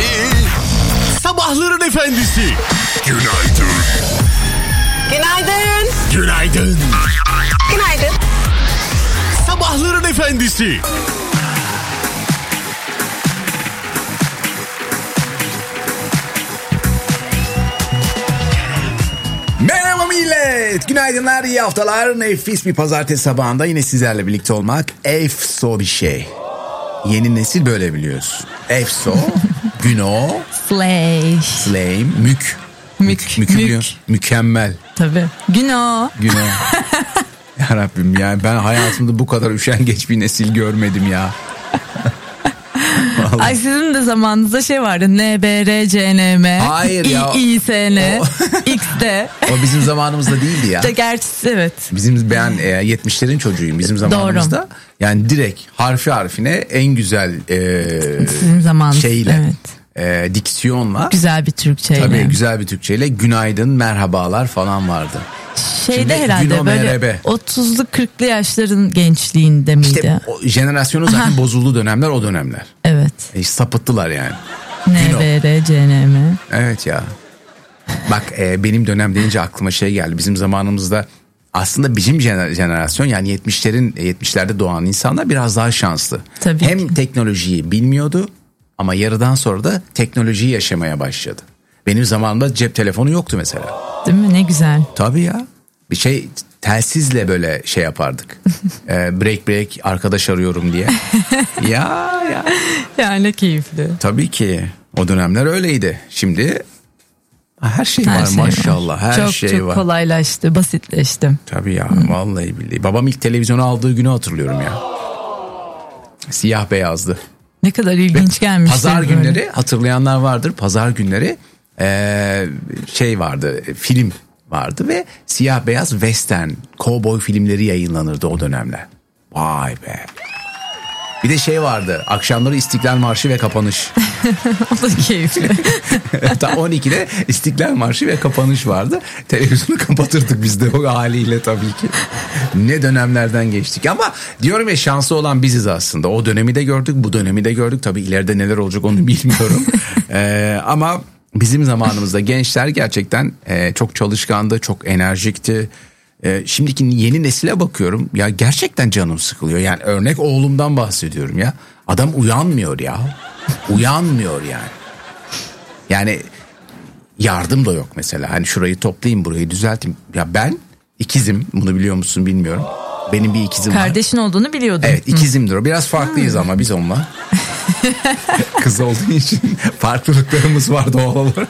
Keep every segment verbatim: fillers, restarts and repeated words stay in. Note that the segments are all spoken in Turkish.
Sabahların efendisi. Günaydın. Günaydın. Günaydın. Günaydın. Sabahların efendisi. Merhaba millet. Günaydınlar, iyi haftalar. Nefis bir pazartesi sabahında yine sizlerle birlikte olmak efso bir şey. Yeni nesil böyle biliyoruz. Efso, Güno, Slay. Slay, Mük. Mük. Mük. Mük. Mükemmel. Tabii. Güno. Güno. Ya Rabbim, yani ben hayatımda bu kadar üşengeç bir nesil görmedim ya. Ay sizin de zamanınızda şey vardı. N B R C N M. Hayır ya. İ S N. O... X D. O bizim zamanımızda değildi ya. De gerçi evet. Bizim ben e, yetmişlerin çocuğuyum. Bizim zamanımızda. Doğru. Yani direkt harfi harfine en güzel e, sizin zamanınız, şeyle. Evet. E, diksiyonla. Güzel bir Türkçeyle. Tabii güzel bir Türkçeyle günaydın, merhabalar falan vardı. Şeyde Şimdi herhalde Güno, böyle merhaba. otuzlu kırklı yaşların gençliğinde miydi? İşte o jenerasyonun zaten bozulduğu dönemler o dönemler. Evet. E, sapıttılar yani. N B R C N M. Evet ya. Bak e, benim dönem deyince aklıma şey geldi. Bizim zamanımızda aslında bizim jenerasyon, yani yetmişlerin yetmişlerde doğan insanlar biraz daha şanslı. Tabii Hem ki. teknolojiyi bilmiyordu ama yarıdan sonra da teknolojiyi yaşamaya başladı. Benim zamanımda cep telefonu yoktu mesela. Değil mi? Ne güzel. Tabii ya. Bir şey telsizle böyle şey yapardık. e, break break arkadaş arıyorum diye. ya ya. Yani keyifli. Tabii ki. O dönemler öyleydi. Şimdi her şey Her var şey maşallah. Var. Her çok, şey çok var. Çok kolaylaştı, basitleşti. Tabii ya, hmm. vallahi billahi. Babam ilk televizyonu aldığı günü hatırlıyorum ya. Siyah beyazdı. Ne kadar ilginç gelmiş. Pazar günleri hatırlayanlar vardır. Pazar günleri ee, şey vardı, film vardı ve siyah beyaz western, cowboy filmleri yayınlanırdı o dönemler. Vay be. Bir de şey vardı, akşamları İstiklal Marşı ve kapanış. O da keyifli. on ikide İstiklal Marşı ve kapanış vardı. Televizyonu kapatırdık biz de o haliyle tabii ki. Ne dönemlerden geçtik ama diyorum ya, şanslı olan biziz aslında. O dönemi de gördük, bu dönemi de gördük. Tabii ileride neler olacak onu bilmiyorum. ee, ama bizim zamanımızda gençler gerçekten e, çok çalışkandı, çok enerjikti. Ee, şimdiki yeni nesile bakıyorum ya, gerçekten canım sıkılıyor. Yani örnek oğlumdan bahsediyorum ya. Adam uyanmıyor ya. Uyanmıyor yani. Yani yardım da yok mesela. Hani şurayı toplayayım, burayı düzelteyim. Ya ben ikizim, bunu biliyor musun bilmiyorum. Benim bir ikizim var. Kardeşin olduğunu biliyordum. Evet, ikizimdir o. Biraz farklıyız ama biz onunla. Kız olduğu için farklılıklarımız var doğal olarak.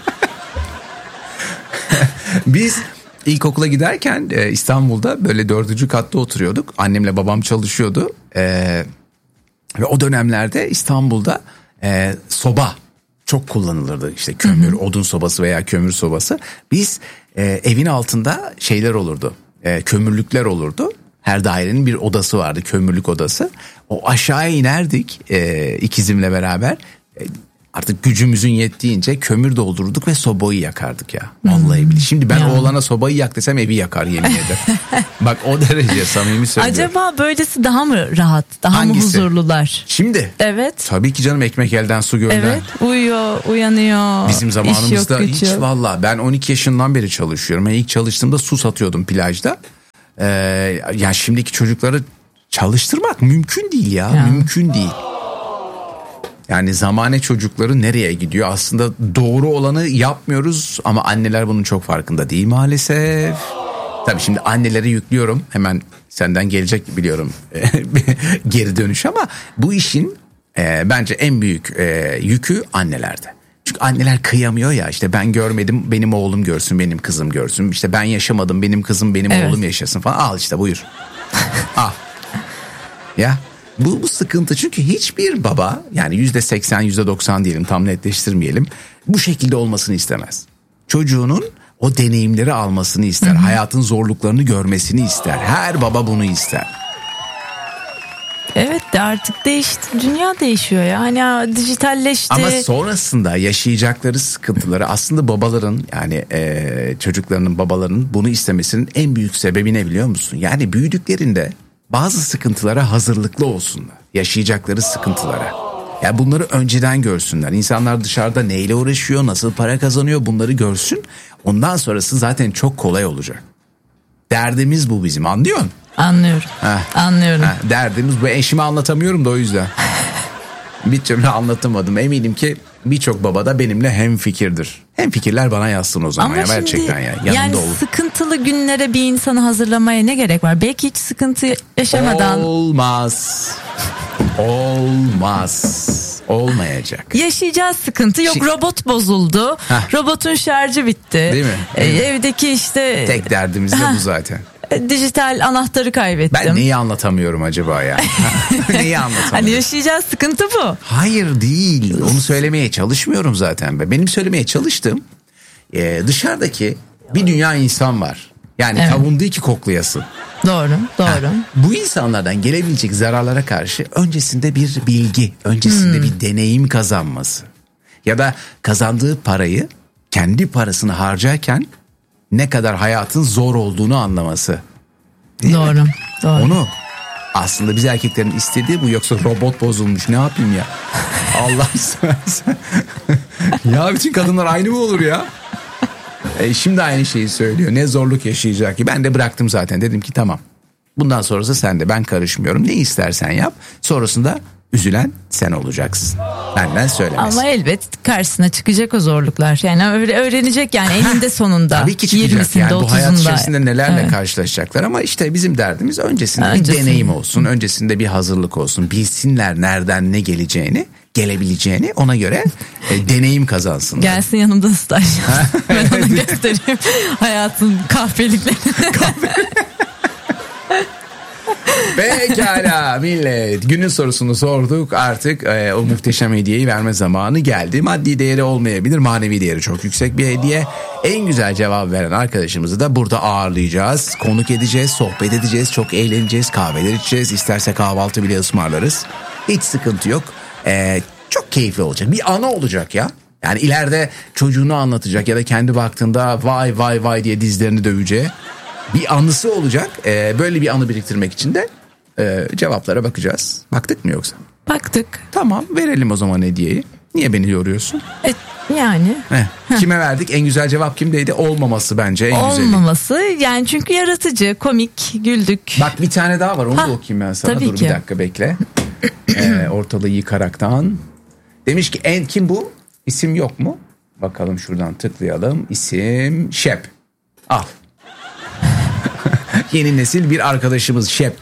Biz İlkokula giderken e, İstanbul'da böyle dördüncü katta oturuyorduk. Annemle babam çalışıyordu. E, ve o dönemlerde İstanbul'da e, soba çok kullanılırdı. İşte kömür, hı hı. odun sobası veya kömür sobası. Biz e, evin altında şeyler olurdu. E, kömürlükler olurdu. Her dairenin bir odası vardı, kömürlük odası. O aşağıya inerdik e, ikizimle beraber. E, Artık gücümüzün yettiğince kömür doldururduk ve sobayı yakardık ya. Vallahi billahi. Şimdi ben ya. Oğlana sobayı yak desem evi yakar yemin ederim. Bak o derece samimi söylüyorum. Acaba böylesi daha mı rahat? Daha Hangisi? mı huzurlular? Şimdi? Evet. Tabii ki canım, ekmek elden su gölden. Evet, uyuyor, uyanıyor. Bizim zamanımızda yok, hiç valla. Ben on iki yaşından beri çalışıyorum. Ben ilk çalıştığımda su satıyordum plajda. Ee, yani şimdiki çocukları çalıştırmak mümkün değil ya. ya. Mümkün değil. Yani zamane çocukları nereye gidiyor? Aslında doğru olanı yapmıyoruz ama anneler bunun çok farkında değil maalesef. Tabii şimdi annelere yüklüyorum. Hemen senden gelecek biliyorum geri dönüş ama bu işin e, bence en büyük e, yükü annelerde. Çünkü anneler kıyamıyor ya, işte ben görmedim benim oğlum görsün, benim kızım görsün. İşte ben yaşamadım benim kızım benim evet. oğlum yaşasın falan. Al işte buyur. Al. Ya. Bu, bu sıkıntı, çünkü hiçbir baba, yani yüzde seksen yüzde doksan diyelim, tam netleştirmeyelim, bu şekilde olmasını istemez. Çocuğunun o deneyimleri almasını ister. Hı hı. Hayatın zorluklarını görmesini ister. Her baba bunu ister. Evet de artık değişti. Dünya değişiyor ya. Hani dijitalleşti. Ama sonrasında yaşayacakları sıkıntıları aslında babaların, yani e, çocuklarının, babalarının bunu istemesinin en büyük sebebi ne biliyor musun? Yani büyüdüklerinde bazı sıkıntılara hazırlıklı olsunlar. Yaşayacakları sıkıntılara. Ya bunları önceden görsünler. İnsanlar dışarıda neyle uğraşıyor, nasıl para kazanıyor bunları görsün. Ondan sonrası zaten çok kolay olacak. Derdimiz bu bizim, anlıyorsun? Anlıyorum. Heh. Anlıyorum. Heh, derdimiz bu. Eşime anlatamıyorum da o yüzden. Bir türlü anlatamadım. Eminim ki birçok baba da benimle hemfikirdir. Hemfikirler bana yazsın o zaman. Ama ya, şimdi, gerçekten ya. Yanımda yani olur. Sıkıntılı günlere bir insanı hazırlamaya ne gerek var? Belki hiç sıkıntı yaşamadan. Olmaz. Olmaz. Olmayacak. Yaşayacağız sıkıntı. Yok, robot bozuldu. Heh. Robotun şarjı bitti. Değil mi? Değil mi? Ee, evdeki işte. Tek derdimiz de bu zaten. Dijital anahtarı kaybettim. Ben neyi anlatamıyorum acaba ya? Neyi anlatamıyorum? Hani yaşayacağız sıkıntı bu. Hayır değil. Onu söylemeye çalışmıyorum zaten. Benim söylemeye çalıştığım e, dışarıdaki bir dünya insan var. Yani evet. Kavun değil ki koklayasın. Doğru, doğru. Ha, bu insanlardan gelebilecek zararlara karşı öncesinde bir bilgi, öncesinde hmm. bir deneyim kazanması. Ya da kazandığı parayı kendi parasını harcarken ne kadar hayatın zor olduğunu anlaması. Değil doğru, mi? doğru. Onu aslında biz erkeklerin istediği bu, yoksa robot bozulmuş ne yapayım ya? Allah seversen. Ya bütün kadınlar aynı mı olur ya? E şimdi aynı şeyi söylüyor. Ne zorluk yaşayacak ki? Ben de bıraktım zaten. Dedim ki tamam. Bundan sonrası sende, ben karışmıyorum. Ne istersen yap. Sonrasında üzülen sen olacaksın. Benden söylemez. Ama elbet karşısına çıkacak o zorluklar. Yani öğrenecek yani eninde sonunda. Tabii ki çıkacak. yirmisinde, yani bu hayat otuzunda. içerisinde nelerle evet. karşılaşacaklar. Ama işte bizim derdimiz öncesinde, öncesinde bir deneyim olsun. Öncesinde bir hazırlık olsun. Bilsinler nereden ne geleceğini, gelebileceğini, ona göre e, deneyim kazansınlar. Gelsin yanımda staj. Ben ona göstereyim hayatın kahpeliklerini. Kahpe. Pekala millet, günün sorusunu sorduk, artık e, o muhteşem hediyeyi verme zamanı geldi. Maddi değeri olmayabilir, manevi değeri çok yüksek bir hediye. En güzel cevap veren arkadaşımızı da burada ağırlayacağız, konuk edeceğiz, sohbet edeceğiz, çok eğleneceğiz, kahveler içeceğiz, isterse kahvaltı bile ısmarlarız, hiç sıkıntı yok. E, çok keyifli olacak, bir anı olacak ya. Yani ileride çocuğunu anlatacak ya da kendi baktığında vay vay vay diye dizlerini döveceği bir anısı olacak. Ee, böyle bir anı biriktirmek için de e, cevaplara bakacağız. Baktık mı yoksa? Baktık. Tamam, verelim o zaman hediyeyi. Niye beni yoruyorsun? E, yani. Heh, kime verdik? En güzel cevap kimdeydi? Olmaması bence en güzeli. Olmaması yani, çünkü yaratıcı, komik, güldük. Bak bir tane daha var, onu ha, da okuyayım ben sana. Dur ki. Bir dakika bekle. ee, ortalığı yıkaraktan. Demiş ki en kim bu? İsim yok mu? Bakalım şuradan tıklayalım. İsim Şep. Al. Yeni nesil bir arkadaşımız Şep.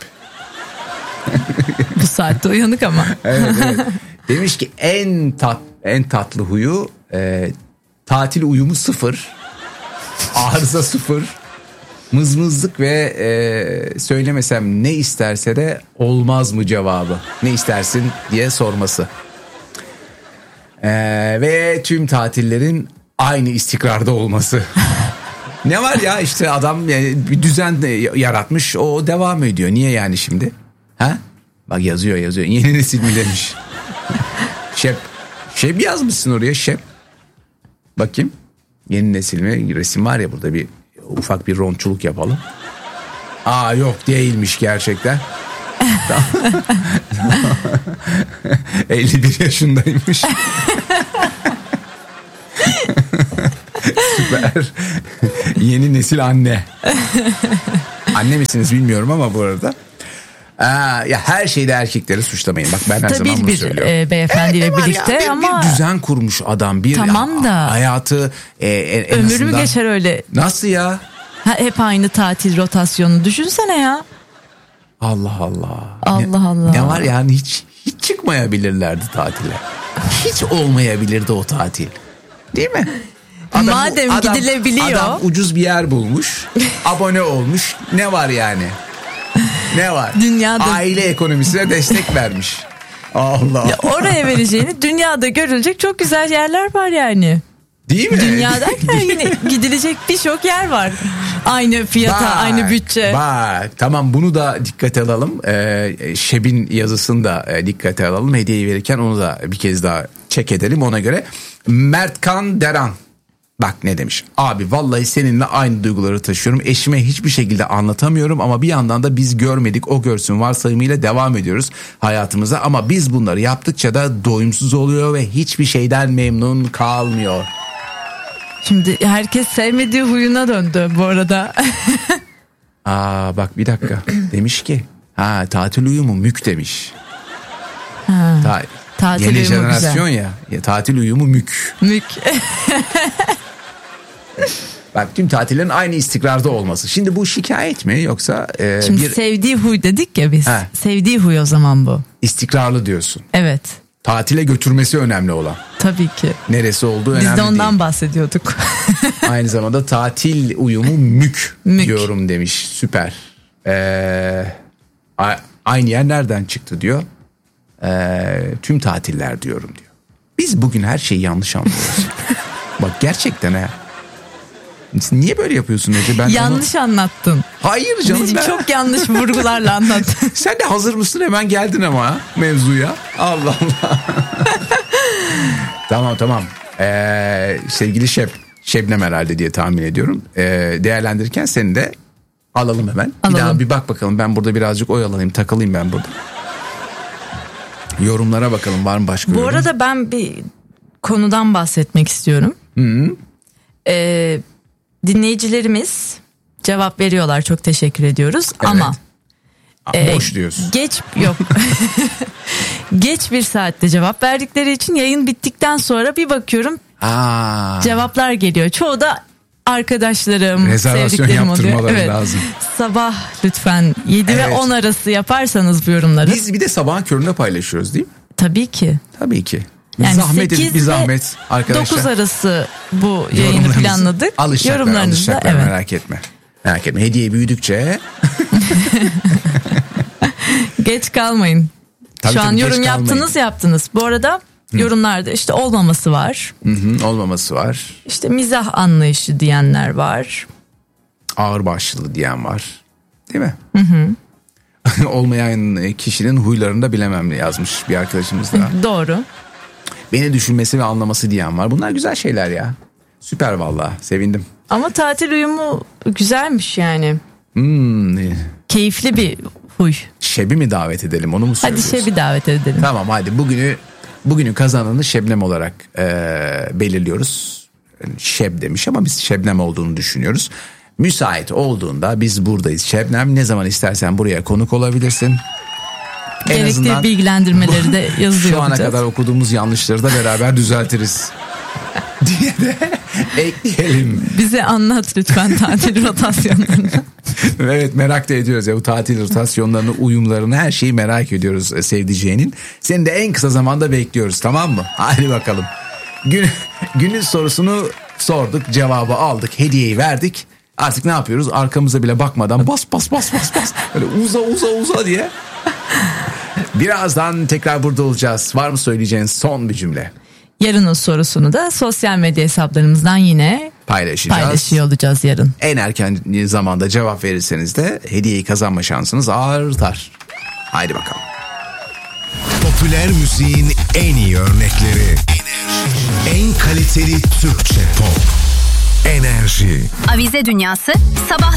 Bu saatte uyanık ama. Evet, evet. Demiş ki en tat en tatlı huyu e, tatil uyumu sıfır, arıza sıfır, mızmızlık ve e, söylemesem ne isterse de olmaz mı cevabı. Ne istersin diye sorması. E, ve tüm tatillerin aynı istikrarda olması. Ne var ya, işte adam yani bir düzen yaratmış, o devam ediyor. Niye yani şimdi? Ha? Bak yazıyor yazıyor. Yeni nesil mi demiş. Şep. Şep yazmışsın oraya, Şep. Bakayım. Yeni nesil mi? Resim var ya burada, bir ufak bir rontçuluk yapalım. Aa yok, değilmiş gerçekten. elli bir yaşındaymış. Süper. Yeni nesil anne. Anne misiniz bilmiyorum ama bu arada. Aa, ya her şeyde erkekleri suçlamayın. Bak ben her tabii zaman bunu söylüyorum. E, beyefendiyle evet, birlikte ya, bir, ama. Bir düzen kurmuş adam. Bir tamam da. Hayatı e, en, en ömrü azından. mü geçer öyle? Nasıl ya? Ha, hep aynı tatil rotasyonu düşünsene ya. Allah Allah. Allah ne, Allah. Ne var yani, hiç hiç çıkmayabilirlerdi tatile. Hiç olmayabilirdi o tatil. Değil mi? Adam, Madem adam, gidilebiliyor. Adam ucuz bir yer bulmuş. Abone olmuş. Ne var yani? Ne var? Dünyada. Aile ekonomisine destek vermiş. Allah. Ya oraya vereceğini, dünyada görülecek çok güzel yerler var yani. Değil mi? Dünya derken yine gidilecek birçok yer var. Aynı fiyata, bak, aynı bütçe. Bak tamam, bunu da dikkate alalım. Ee, Şeb'in yazısını da e, dikkate alalım. Hediyeyi verirken onu da bir kez daha check edelim ona göre. Mertkan Deran. Bak ne demiş. Abi vallahi seninle aynı duyguları taşıyorum. Eşime hiçbir şekilde anlatamıyorum ama bir yandan da biz görmedik o görsün varsayımıyla devam ediyoruz hayatımıza. Ama biz bunları yaptıkça da doyumsuz oluyor ve hiçbir şeyden memnun kalmıyor. Şimdi herkes sevmediği huyuna döndü bu arada. Aa bak bir dakika. Demiş ki ha tatil uyumu mük demiş. Ha, Ta- tatil yeni uyumu jenerasyon güzel. ya. ya. Tatil uyumu mük. Mük. Bak tüm tatillerin aynı istikrarda olması. Şimdi bu şikayet mi yoksa e, Şimdi bir sevdiği huy dedik ya biz. He. Sevdiği huy o zaman bu. istikrarlı diyorsun. Evet. Tatile götürmesi önemli olan. Tabii ki. Neresi olduğu önemli Biz de ondan değil. bahsediyorduk. Aynı zamanda tatil uyumu mük, Mük. diyorum demiş. Süper. Ee, a- aynı yer nereden çıktı diyor. Ee, tüm tatiller diyorum diyor. Biz bugün her şeyi yanlış anlıyoruz. Bak gerçekten ha. Niye böyle yapıyorsun Ece? Ben Yanlış onu... anlattın. Hayır canım ben. Çok yanlış vurgularla anlattın. Sen de hazır mısın hemen geldin ama ha, mevzuya. Allah Allah. Tamam tamam. Ee, sevgili Şeb, Şebnem herhalde diye tahmin ediyorum. Ee, değerlendirirken seni de alalım hemen. Alalım. Bir daha bir bak bakalım, ben burada birazcık oyalanayım, takılayım ben burada. Yorumlara bakalım var mı başka Bu yorum? arada ben bir konudan bahsetmek istiyorum. Hı-hı. Ee, dinleyicilerimiz cevap veriyorlar, çok teşekkür ediyoruz. Evet. Ama e, boş diyorsun. Geç yok. Geç bir saatte cevap verdikleri için yayın bittikten sonra bir bakıyorum Aa. cevaplar geliyor. Çoğu da arkadaşlarım, Rezervasyon sevdiklerim oluyor. yaptırmaları Evet. lazım. Sabah lütfen yedi Evet. ve on arası yaparsanız bu yorumları. Biz bir de sabahın köründe paylaşıyoruz değil mi? Tabii ki. Tabii ki. Yani Zahmet sekiz edin, bir ve zahmet arkadaşlar. dokuz arası bu yayını Yorumlarınızı planladık. Alışacaklar, Yorumlarınızı da alışacaklar, evet. merak etme. Merak etme. Hediye büyüdükçe Geç kalmayın. Tabii, Şu an tabii, yorum geç kalmayın. yaptınız yaptınız. Bu arada yorumlarda işte olmaması var. Hı hı, olmaması var. İşte mizah anlayışı diyenler var. Ağırbaşlı diyen var. Değil mi? Hı hı. Olmayan kişinin huylarını da bilemem yazmış bir arkadaşımız da. Doğru. Beni düşünmesi ve anlaması diyen var. Bunlar güzel şeyler ya. Süper vallahi, sevindim. Ama tatil uyumu güzelmiş yani. Hmm. Keyifli bir huy. Şeb'i mi davet edelim, onu mu Hadi söylüyorsun? Şeb'i davet edelim. Tamam hadi bugünü bugünün kazananı Şebnem olarak e, belirliyoruz. Şeb demiş ama biz Şebnem olduğunu düşünüyoruz. Müsait olduğunda biz buradayız. Şebnem, ne zaman istersen buraya konuk olabilirsin. En Gerekli azından bilgilendirmeleri de yazıyor. şu ana kadar okuduğumuz yanlışları da beraber düzeltiriz diye de ekleyelim. Bize anlat lütfen tatil rotasyonlarını. Evet, merak da ediyoruz ya bu tatil rotasyonlarını, uyumlarını, her şeyi merak ediyoruz e, sevdiceğinin. Seni de en kısa zamanda bekliyoruz, tamam mı? Hadi bakalım. Gün, günün sorusunu sorduk, cevabı aldık, hediyeyi verdik. Artık ne yapıyoruz? Arkamıza bile bakmadan bas bas bas bas bas. Böyle uza uza uza diye. Birazdan tekrar burada olacağız. Var mı söyleyeceğin son bir cümle? Yarının sorusunu da sosyal medya hesaplarımızdan yine Paylaşacağız. paylaşıyor olacağız yarın. En erken zamanda cevap verirseniz de hediyeyi kazanma şansınız artar. Haydi bakalım. Popüler müziğin en iyi örnekleri. En kaliteli Türkçe pop. Enerji. Avize Dünyası sabah